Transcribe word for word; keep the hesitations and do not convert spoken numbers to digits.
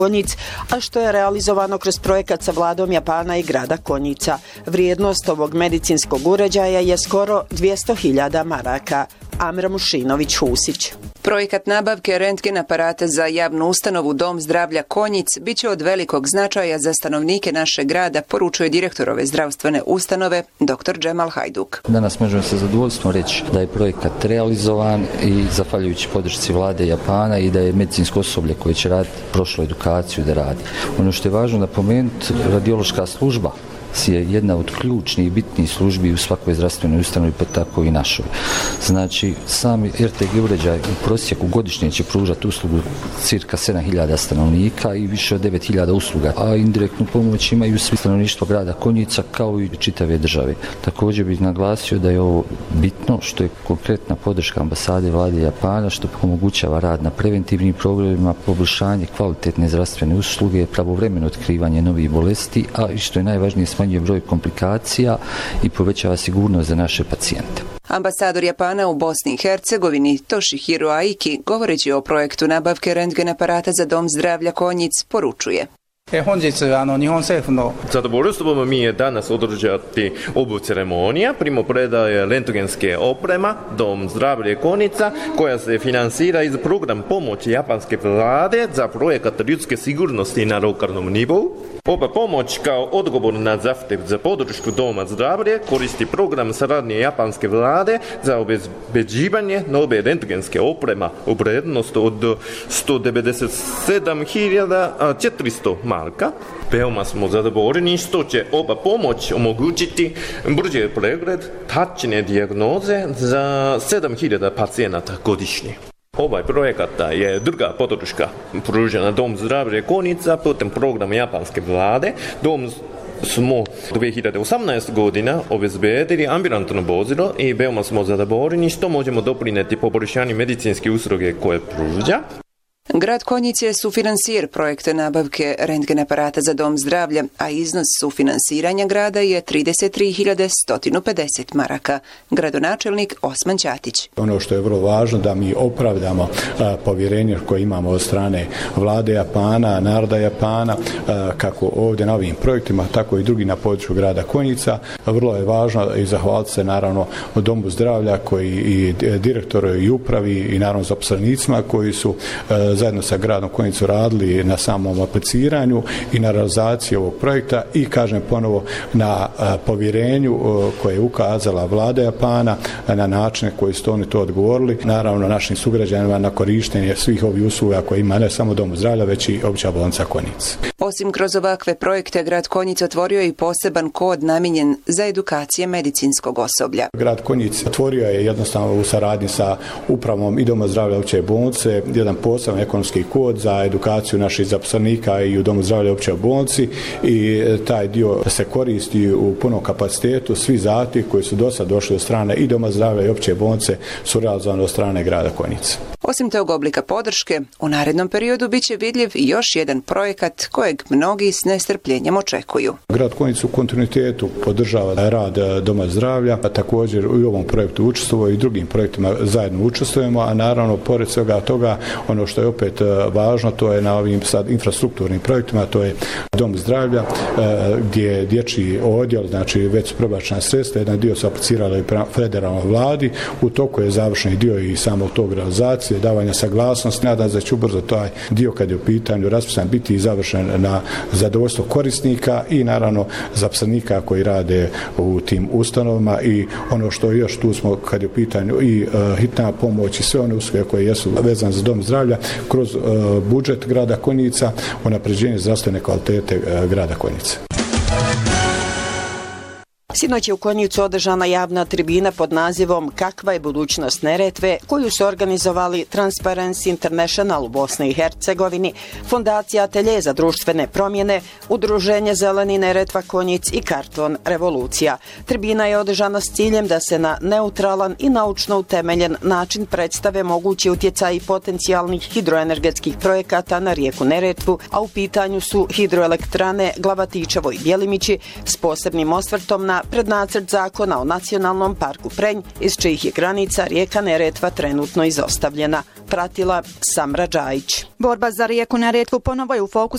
Konjic, a što je realizovano kroz projekat sa vladom Japana i grada Konjica. Vrijednost ovog medicinskog uređaja je skoro dvjesto hiljada maraka. Amra Mušinović-Husić. Projekat nabavke rentgen aparata za javnu ustanovu Dom zdravlja Konjic biće od velikog značaja za stanovnike našeg grada, poručuje direktor ove zdravstvene ustanove, dr Džemal Hajduk. Danas možemo se zadovoljstvom reći da je projekat realizovan i zahvaljujući podršci vlade Japana i da je medicinsko osoblje koje će raditi prošlu edukaciju da radi. Ono što je važno napomenuti, radiološka služba je jedna od ključnih i bitnih službi u svakoj zdravstvenoj ustanovi, pa tako i našoj. Znači, sami er te ge uređaj u prosjeku godišnje će pružati uslugu cirka sedam hiljada stanovnika i više od devet hiljada usluga, a indirektnu pomoć imaju svi stanovništvo grada Konjica kao i čitave države. Također bih naglasio da je ovo bitno što je konkretna podrška ambasade vlade Japana, što omogućava rad na preventivnim programima, poboljšanje kvalitetne zdravstvene usluge, pravovremeno otkrivanje novih bolesti, a i što je najvažnije, smanjuje broj komplikacija i povećava sigurnost za naše pacijente. Ambasador Japana u Bosni i Hercegovini Toshihiro Aiki, govoreći o projektu nabavke rentgen aparata za Dom zdravlja Konjic, poručuje. Zadovoljstvo mi je danas održati ovu ceremoniju primopredaje rentgenske oprema Dom zdravlja Konjica, koja se finansira iz program pomoći japanske vlade za projekat ljudske sigurnosti na lokalnom nivou. Ova pomoć kao odgovor na zahtjev za podršku Doma zdravlja koristi program saradnje japanske vlade za obezbeđivanje nove rentgenske oprema u vrijednosti od sto devedeset sedam hiljada četiristo marka. Veoma smo zadovoljni što će ova pomoć omogućiti brži pregled tačne dijagnoze za sedam hiljada pacijenata godišnje. Ovaj projekat je druga podrška pružena Dom zdravlja Konjica putem programa japanske vlade. Dom smo dvije hiljade osamnaeste. godina obezbedili ambulantno vozilo i veoma smo zadovoljni što možemo doprinijeti poboljšanju medicinske usluge koje pruža. Grad Konjic je sufinansijer projekta nabavke rentgen aparata za Dom zdravlja, a iznos sufinansiranja grada je trideset tri hiljade sto pedeset maraka. Gradonačelnik Osman Ćatić. Ono što je vrlo važno da mi opravdamo a, povjerenje koje imamo od strane vlade Japana, naroda Japana, a, kako ovdje na ovim projektima, tako i drugi na području grada Konjica. Vrlo je važno i zahvaliti se naravno o Domu zdravlja koji i direktoru i upravi i naravno zaposlenicima koji su a, zajedno sa gradom Konjicu radili na samom apliciranju i na realizaciji ovog projekta i kažem ponovo na povjerenju koje je ukazala vlada Japana na načine koji su oni to odgovorili. Naravno našim sugrađanima na korištenje svih ovih usluga koje ima ne samo Dom zdravlja, već i Opća bolnica Konjic. Osim kroz ovakve projekte, grad Konjic otvorio je i poseban kod namijenjen za edukacije medicinskog osoblja. Grad Konjic otvorio je jednostavno u saradnji sa upravom i Doma zdravlja Opće bolnice jedan poseban ekonomski kod za edukaciju naših zaposlenika i u Domu zdravlja Opće bolnici i taj dio se koristi u punom kapacitetu. Svi zahtjevi koji su do sad došli od strane i Doma zdravlja i Opće bolnice su realizovani od strane grada Konjica. Osim tog oblika podrške, u narednom periodu bit će vidljiv još jedan projekat kojeg mnogi s nestrpljenjem očekuju. Grad Konjic u kontinuitetu podržava rad Doma zdravlja, a također i u ovom projektu učestvujemo i drugim projektima zajedno učestvujemo, a naravno pored svega toga ono što je opet važno, to je na ovim sad infrastrukturnim projektima, to je Dom zdravlja gdje je dječji odjel, znači već su prebačena sredstva, jedan dio su aplicirali i prema federalnoj vladi, u toku je završeni dio i samog tog realizacije, davanja saglasnosti, nadam se da će ubrzo taj dio kad je u pitanju raspisan biti i završen na zadovoljstvo korisnika i naravno zaposlenika koji rade u tim ustanovama i ono što još tu smo kad je u pitanju i uh, hitna pomoć i sve one usluge koje jesu vezane za Dom zdravlja kroz uh, budžet grada Konjica, unapređenje zdravstvene kvalitete uh, grada Konjica. Sinoć je u Konjicu održana javna tribina pod nazivom Kakva je budućnost Neretve, koju su organizovali Transparency International u Bosni i Hercegovini, Fondacija Atelje za društvene promjene, Udruženje Zeleni Neretva Konjic i Karton Revolucija. Tribina je održana s ciljem da se na neutralan i naučno utemeljen način predstave mogući utjecaj potencijalnih hidroenergetskih projekata na rijeku Neretvu, a u pitanju su hidroelektrane Glavatičevo i Bjelimići s posebnim osvrtom na prednacrt zakona o nacionalnom parku Prenj, iz čijih je granica rijeka Neretva trenutno izostavljena. Pratila Samra Džajić. Borba za rijeku Neretvu ponovo je u fokusu